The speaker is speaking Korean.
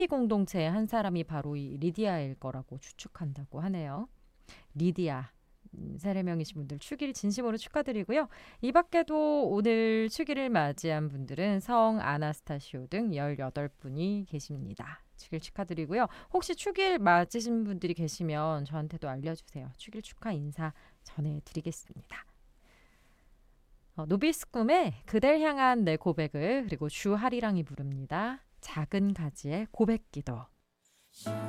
공동체의 한 사람이 바로 이 리디아일 거라고 추측한다고 하네요. 리디아. 세례명이신 분들 축일 진심으로 축하드리고요. 이 밖에도 오늘 축일을 맞이한 분들은 성 아나스타시오 등 18분이 계십니다. 축일 축하드리고요. 혹시 축일 맞으신 분들이 계시면 저한테도 알려주세요. 축일 축하 인사 전해드리겠습니다. 노비스 꿈의 그댈 향한 내 고백을, 그리고 주하리랑이 부릅니다. 작은 가지의 고백기도.